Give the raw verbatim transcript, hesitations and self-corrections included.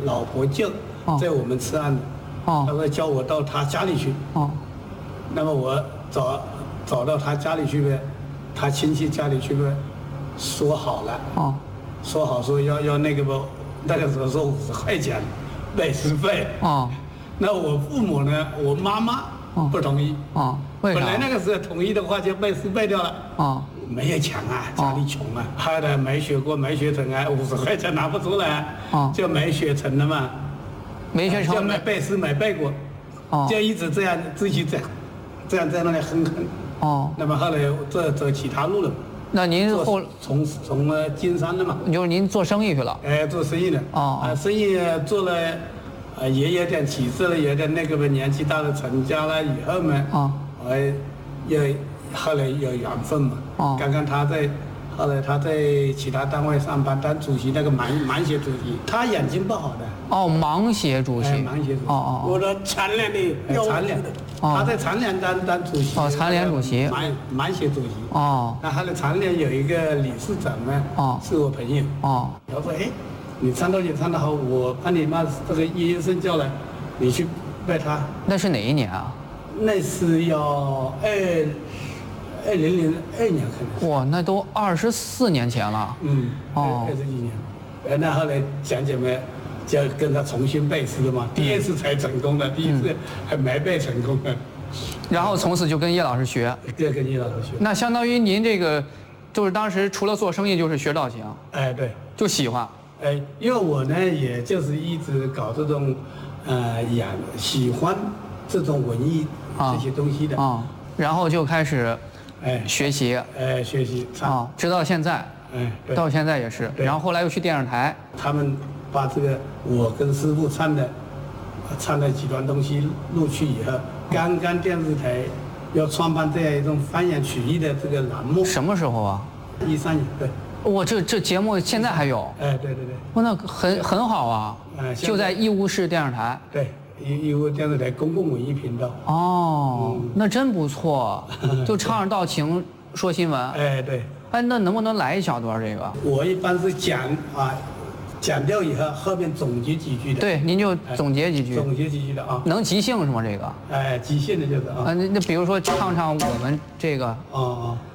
老婆舅在我们吃案的， 哦， 他说叫我到他家里去， 哦， 那么我找找到他家里去呗，他亲戚家里去呗，说好了， 哦， 说好说要要那个不，那个时候说五十块钱背书费， 哦， 那我父母呢，我妈妈不同意， 哦，为啥？ 本来那个时候同意的话就背书背掉了， 哦， 没有钱啊，家里穷啊，后来没学过没学成啊，五十块钱拿不出来， 哦， 就没学成了嘛， 没学成， 就没背诗没背过， 哦， 就一直这样自己这样，这样在那里哼哼， 哦， 那么后来走走其他路了， 那您做后从从呃经商了嘛， 就是您做生意去了， 哎，做生意的， 哦啊，生意做了，呃，也有点起色了，有点那个吧，年纪大了成家了以后嘛， 哦， 我又后来有缘分嘛， 哦刚刚他在，后来他在其他单位上班当主席，那个盲盲协主席，他眼睛不好的， 哦，盲协主席， 哎，盲协主席， 哦哦我的残联的哎标残联的， 哦他在残联当当主席， 哦残联主席盲盲协主席， 哦， 那后来残联有一个理事长呢， 哦是我朋友， 哦， 他说：“哎，你唱东西唱得好，我把你妈这个医生叫来，你去拜他。 那是哪一年啊？ 那是要二二零零二年可能是， 哇，那都二十四年前了。 嗯， 哦二十几年。呃，那后来讲讲嘛，就跟他重新背诗嘛，第二次才成功的，第一次还没背成功的。 然后从此就跟叶老师学。 这跟叶老师学。 那相当于您这个，就是当时除了做生意就是学造型， 哎，对。” 就喜欢。 哎，因为我呢，也就是一直搞这种，呃，演喜欢这种文艺这些东西的啊、哦，然后就开始， 哎， 学习， 哎，学习唱， 啊、哦，直到现在， 哎，对， 到现在也是。然后后来又去电视台， 他们把这个我跟师傅唱的，唱的几段东西录去以后，刚刚电视台要创办这样一种方言曲艺的这个栏目。 什么时候啊？ 一三年，对。 哇，这这节目现在还有？ 哎，对对对。 哇，那很很好啊。 哎， 就在义乌市电视台。 对，义义乌电视台公共文艺频道。 哦，嗯、那真不错，就唱着道情说新闻。 哎，对。 哎，那能不能来一小段这个？ 我一般是讲啊，讲掉以后后面总结几句的。 对，您就总结几句。 哎、总结几句的啊。 能即兴是吗？这个？ 哎，即兴的就是啊。 啊，那那比如说唱唱我们这个。 哦哦。